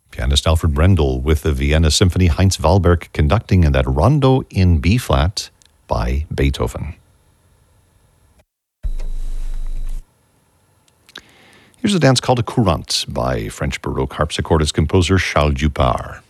Pianist Alfred Brendel with the Vienna Symphony, Heinz Wahlberg conducting, in that Rondo in B-flat by Beethoven. Here's a dance called a courante by French Baroque harpsichordist composer Charles Dupart.